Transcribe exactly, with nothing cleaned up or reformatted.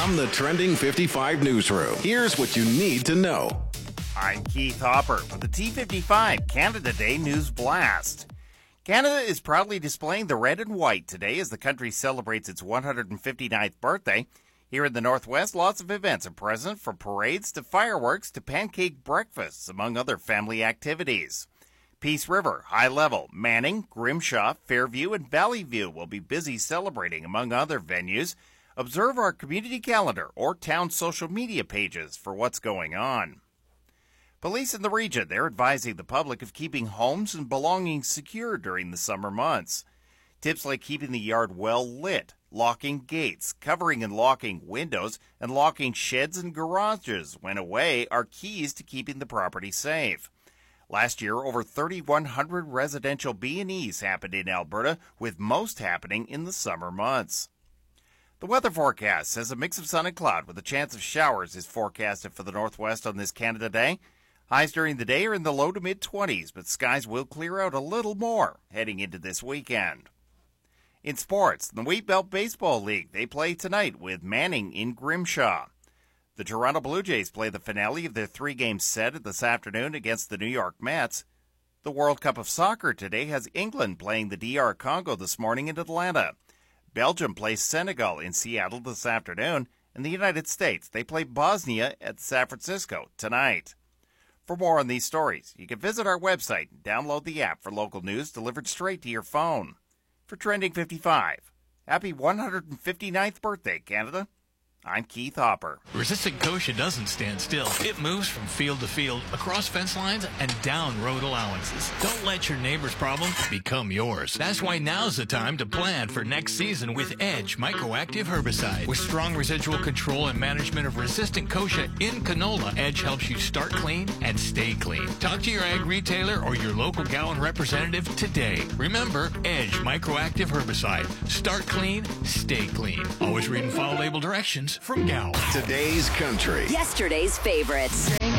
From the Trending fifty-five newsroom, here's what you need to know. I'm Keith Hopper with the T fifty-five Canada Day News Blast. Canada is proudly displaying the red and white today as the country celebrates its one hundred fifty-ninth birthday. Here in the Northwest, lots of events are present, from parades to fireworks to pancake breakfasts, among other family activities. Peace River, High Level, Manning, Grimshaw, Fairview, and Valley View will be busy celebrating, among other venues. Observe our community calendar or town social media pages for what's going on. Police in the region, they're advising the public of keeping homes and belongings secure during the summer months. Tips like keeping the yard well lit, locking gates, covering and locking windows, and locking sheds and garages when away are keys to keeping the property safe. Last year, over thirty-one hundred residential B and Es happened in Alberta, with most happening in the summer months. The weather forecast says a mix of sun and cloud with a chance of showers is forecasted for the Northwest on this Canada Day. Highs during the day are in the low to mid-twenties, but skies will clear out a little more heading into this weekend. In sports, the Wheat Belt Baseball League, they play tonight with Manning in Grimshaw. The Toronto Blue Jays play the finale of their three-game set this afternoon against the New York Mets. The World Cup of Soccer today has England playing the D R Congo this morning in Atlanta. Belgium plays Senegal in Seattle this afternoon, and the United States, they play Bosnia at San Francisco tonight. For more on these stories, you can visit our website and download the app for local news delivered straight to your phone. For Trending fifty-five, happy one hundred fifty-ninth birthday, Canada. I'm Keith Hopper. Resistant Kosher doesn't stand still. It moves from field to field, across fence lines, and down road allowances. Don't let your neighbor's problem become yours. That's why now's the time to plan for next season with Edge Microactive Herbicide. With strong residual control and management of resistant Kosher in canola, Edge helps you start clean and stay clean. Talk to your ag retailer or your local Gowan representative today. Remember, Edge Microactive Herbicide. Start clean, stay clean. Always read and follow label directions from Gowan. Today's country. Yesterday's favorites.